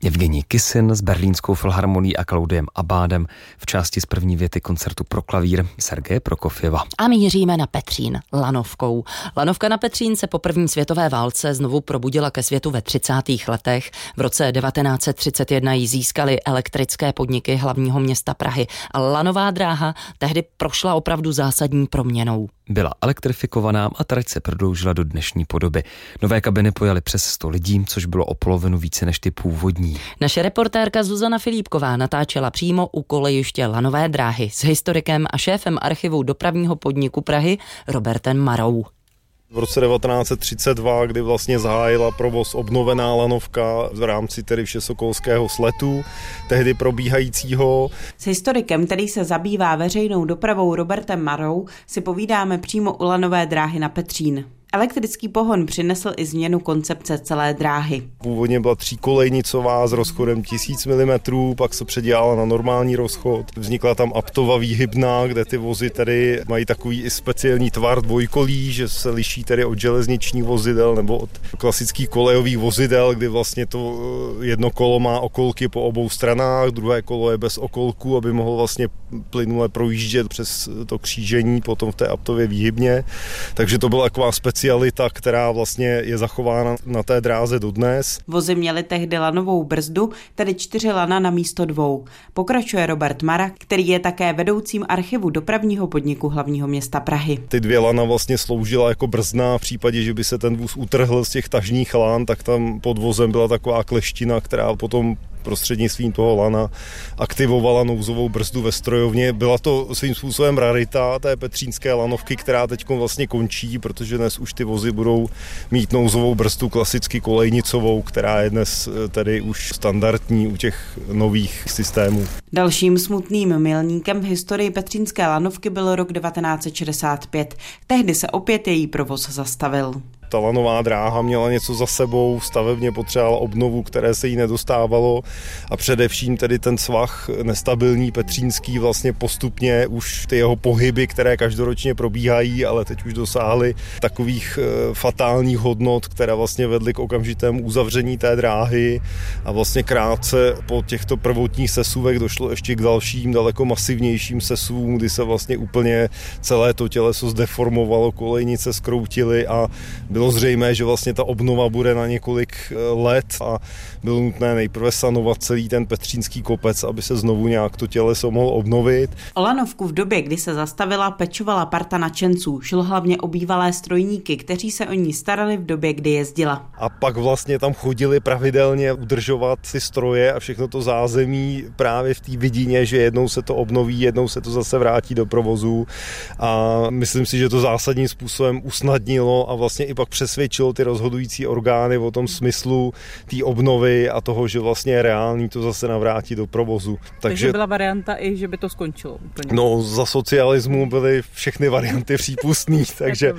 Evgenij Kissin s Berlínskou filharmonií a Claudiem Abádem v části z první věty koncertu pro klavír Sergeje Prokofjeva. A míříme na Petřín lanovkou. Lanovka na Petřín se po první světové válce znovu probudila ke světu ve 30. letech. V roce 1931 ji získaly elektrické podniky hlavního města Prahy a lanová dráha tehdy prošla opravdu zásadní proměnou. Byla elektrifikovaná a trať se prodloužila do dnešní podoby. Nové kabiny pojaly přes 100 lidí, což bylo o polovinu více než ty původní. Naše reportérka Zuzana Filipková natáčela přímo u kolejiště lanové dráhy s historikem a šéfem archivu dopravního podniku Prahy Robertem Marou. V roce 1932, kdy vlastně zahájila provoz obnovená lanovka v rámci tedy Všesokolského sletu, tehdy probíhajícího. S historikem, který se zabývá veřejnou dopravou Robertem Marou, si povídáme přímo u lanové dráhy na Petřín. Elektrický pohon přinesl i změnu koncepce celé dráhy. Původně byla tříkolejnicová s rozchodem 1000 mm, pak se předělala na normální rozchod. Vznikla tam aptova výhybná, kde ty vozy tedy mají takový i speciální tvar dvojkolí, že se liší tedy od železničních vozidel nebo od klasických kolejových vozidel, kdy vlastně to jedno kolo má okolky po obou stranách, druhé kolo je bez okolků, aby mohlo vlastně plynule projíždět přes to křížení potom v té aptově výhybně. Takže to byla taková specialita, která vlastně je zachována na té dráze dodnes. Vozy měly tehdy lanovou brzdu, tedy 4 lana na místo 2. Pokračuje Robert Mara, který je také vedoucím archivu dopravního podniku hlavního města Prahy. Ty 2 lana vlastně sloužila jako brzna v případě, že by se ten vůz utrhl z těch tažních lan, tak tam pod vozem byla taková kleština, která potom prostřednictvím toho lana aktivovala nouzovou brzdu ve strojovně. Byla to svým způsobem rarita té petřínské lanovky, která teď vlastně končí, protože dnes už ty vozy budou mít nouzovou brzdu klasicky kolejnicovou, která je dnes tedy už standardní u těch nových systémů. Dalším smutným milníkem v historii petřínské lanovky byl rok 1965. Tehdy se opět její provoz zastavil. Ta lanová dráha měla něco za sebou, stavebně potřebovala obnovu, které se jí nedostávalo a především tedy ten svah nestabilní petřínský vlastně postupně už ty jeho pohyby, které každoročně probíhají, ale teď už dosáhly takových fatálních hodnot, které vlastně vedly k okamžitému uzavření té dráhy a vlastně krátce po těchto prvotních sesuvech došlo ještě k dalším daleko masivnějším sesuvům, kdy se vlastně úplně celé to těleso zdeformovalo, kolejnice zkroutily a bylo zřejmé, že vlastně ta obnova bude na několik let a bylo nutné nejprve sanovat celý ten petřínský kopec, aby se znovu nějak to těleso mohlo obnovit. O lanovku v době, kdy se zastavila, pečovala parta nadšenců. Šlo hlavně o bývalé strojníky, kteří se o ní starali v době, kdy jezdila. A pak vlastně tam chodili pravidelně udržovat ty stroje a všechno to zázemí právě v té vidině, že jednou se to obnoví, jednou se to zase vrátí do provozu a myslím si, že to zásadním způsobem usnadnilo a vlastně i pak přesvědčilo ty rozhodující orgány o tom smyslu té obnovy a toho, že vlastně je reálný to zase navrátit do provozu. Takže byla varianta i, že by to skončilo úplně. No, za socialismu byly všechny varianty přípustný, takže...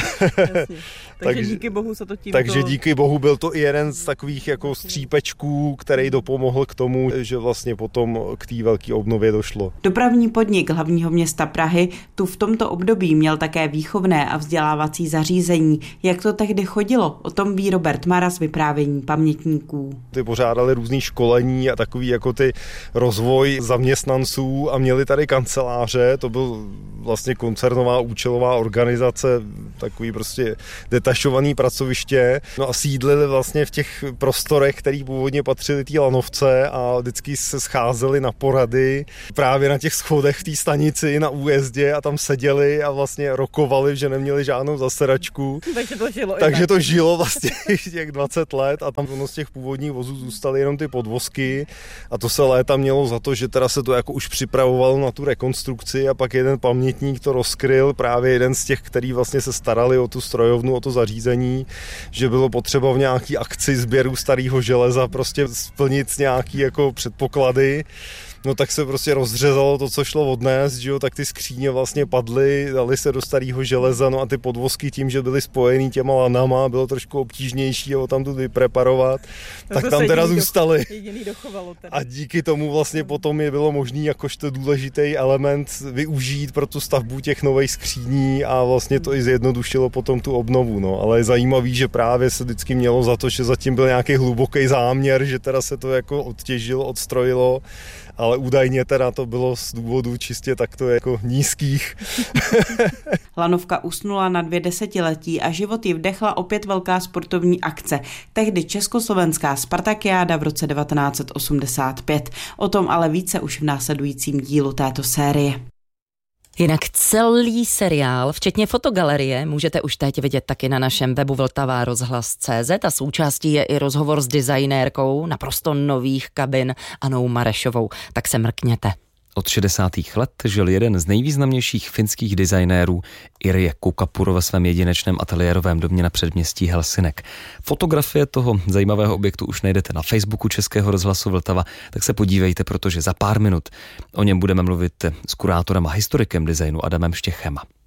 Takže díky bohu se to tím... Takže díky bohu byl to i jeden z takových jako střípečků, který dopomohl k tomu, že vlastně potom k té velké obnově došlo. Dopravní podnik hlavního města Prahy tu v tomto období měl také výchovné a vzdělávací zařízení. Jak to tehdy chodilo? O tom ví Robert Mara z vyprávění pamětníků. Ty pořádali různý školení a takový jako ty rozvoj zaměstnanců a měli tady kanceláře, to byl vlastně koncernová účelová organizace, takový prostě detašovaný pracoviště. No a sídlili vlastně v těch prostorech, který původně patřili té lanovce a vždycky se scházeli na porady právě na těch schodech v té stanici na újezdě a tam seděli a vlastně rokovali, že neměli žádnou zasedačku. Takže to žilo vlastně těch 20 let a tam z těch původních vozů zůstaly jenom ty podvozky a to se léta mělo za to, že teda se to jako už připravovalo na tu rekonstrukci a pak jeden pamětník to rozkryl, právě jeden z těch, který vlastně se starali o tu strojovnu, o to zařízení, že bylo potřeba v nějaký akci sběru starého železa prostě splnit nějaký jako předpoklady. no tak se prostě rozřezalo to, co šlo odnést, že jo, tak ty skříně vlastně padly, dali se do starého železa, no a ty podvozky tím, že byly spojený těma lanama, bylo trošku obtížnější ho tam tu vypreparovat, tak tam teda zůstaly. A díky tomu vlastně potom je bylo možný jakožto důležitý element využít pro tu stavbu těch nových skříní a vlastně to i zjednodušilo potom tu obnovu, no, ale je zajímavý, že právě se vždycky mělo za to, že zatím byl nějaký hluboký záměr, že teda se to jako odtěžilo, odstrojilo, ale údajně teda to bylo z důvodu čistě takto jako nízkých. Lanovka usnula na 2 desetiletí a život ji vdechla opět velká sportovní akce. Tehdy československá Spartakiáda v roce 1985. O tom ale více už v následujícím dílu této série. Jinak celý seriál, včetně fotogalerie, můžete už teď vidět taky na našem webu vltavarozhlas.cz a součástí je i rozhovor s designérkou naprosto nových kabin Anou Marešovou. Tak se mrkněte. Od 60. let žil jeden z nejvýznamnějších finských designérů Irje Kukapuro ve svém jedinečném ateliérovém domě na předměstí Helsinek. Fotografie toho zajímavého objektu už najdete na Facebooku Českého rozhlasu Vltava, tak se podívejte, protože za pár minut o něm budeme mluvit s kurátorem a historikem designu Adamem Štěchem.